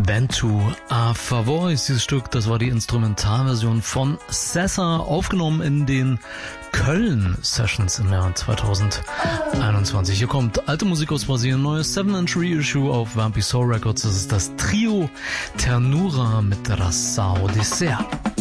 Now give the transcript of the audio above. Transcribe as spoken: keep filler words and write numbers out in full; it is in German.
Ventu a Favoris, dieses Stück, das war die Instrumentalversion von Sessa, aufgenommen in den Köln-Sessions im Jahr zweitausendeinundzwanzig. Hier kommt alte Musik aus Brasilien, neues seven inch Reissue auf Vampi Soul Records. Das ist das Trio Ternura mit Raça Odisseia.